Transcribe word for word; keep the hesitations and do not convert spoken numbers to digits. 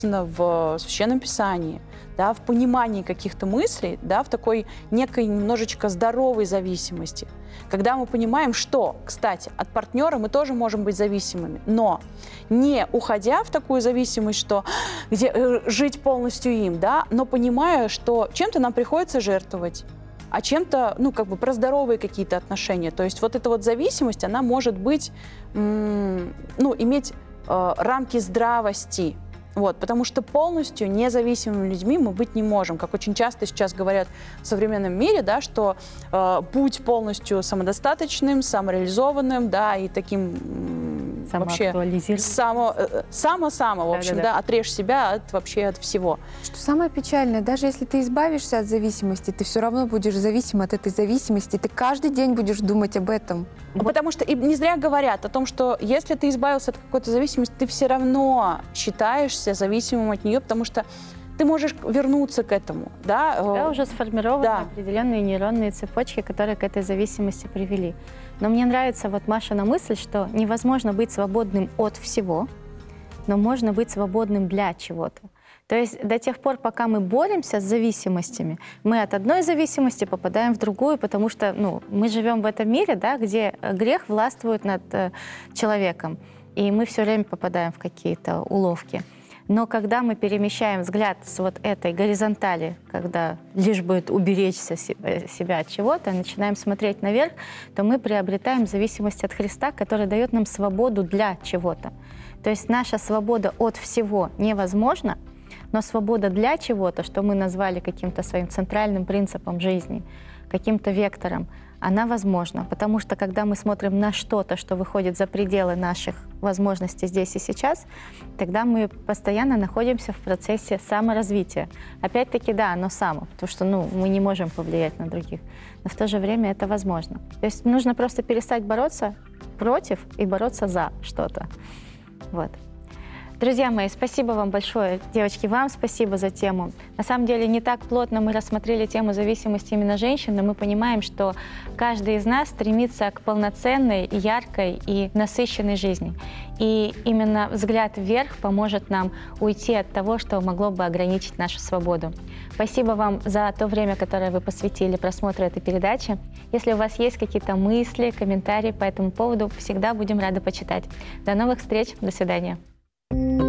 в Священном Писании, да, в понимании каких-то мыслей, да, в такой некой немножечко здоровой зависимости. Когда мы понимаем, что, кстати, от партнера мы тоже можем быть зависимыми, но не уходя в такую зависимость, что где, э, жить полностью им, да, но понимая, что чем-то нам приходится жертвовать, а чем-то, ну, как бы про здоровые какие-то отношения. То есть вот эта вот зависимость, она может быть, м- ну, иметь э, рамки здравости. Вот, потому что полностью независимыми людьми мы быть не можем. Как очень часто сейчас говорят в современном мире, да, что э, будь полностью самодостаточным, самореализованным, да, и таким м, вообще само, э, само-само, в общем, да, да, да, отрежь себя от, вообще от всего. Что самое печальное, даже если ты избавишься от зависимости, ты все равно будешь зависим от этой зависимости, ты каждый день будешь думать об этом. Вот. Потому что и не зря говорят о том, что если ты избавился от какой-то зависимости, ты все равно считаешься зависимым от нее, потому что ты можешь вернуться к этому. Да, у тебя уже сформированы да. определенные нейронные цепочки, которые к этой зависимости привели. Но мне нравится вот Машина мысль, что невозможно быть свободным от всего, но можно быть свободным для чего-то. То есть до тех пор, пока мы боремся с зависимостями, мы от одной зависимости попадаем в другую, потому что ну, мы живем в этом мире, да, где грех властвует над э, человеком, и мы все время попадаем в какие-то уловки. Но когда мы перемещаем взгляд с вот этой горизонтали, когда лишь бы уберечься себя от чего-то, начинаем смотреть наверх, то мы приобретаем зависимость от Христа, который дает нам свободу для чего-то. То есть наша свобода от всего невозможна, но свобода для чего-то, что мы назвали каким-то своим центральным принципом жизни, каким-то вектором, она возможна. Потому что когда мы смотрим на что-то, что выходит за пределы наших возможностей здесь и сейчас, тогда мы постоянно находимся в процессе саморазвития. Опять-таки, да, оно само, потому что ну, мы не можем повлиять на других. Но в то же время это возможно. То есть нужно просто перестать бороться против и бороться за что-то. Вот. Друзья мои, спасибо вам большое. Девочки, вам спасибо за тему. На самом деле, не так плотно мы рассмотрели тему зависимости именно женщин, но мы понимаем, что каждый из нас стремится к полноценной, яркой и насыщенной жизни. И именно взгляд вверх поможет нам уйти от того, что могло бы ограничить нашу свободу. Спасибо вам за то время, которое вы посвятили просмотру этой передачи. Если у вас есть какие-то мысли, комментарии по этому поводу, всегда будем рады почитать. До новых встреч, до свидания.